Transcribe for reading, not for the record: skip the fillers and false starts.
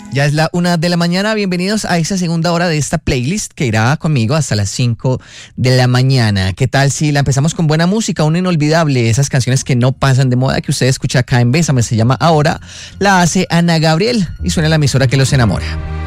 Ya es la 1 de la mañana, bienvenidos a esta segunda hora de esta playlist que irá conmigo hasta las 5 de la mañana. ¿Qué tal si la empezamos con buena música, un inolvidable, esas canciones que no pasan de moda que usted escucha acá en Bésame, se llama Ahora, la hace Ana Gabriel y suena la emisora que los enamora.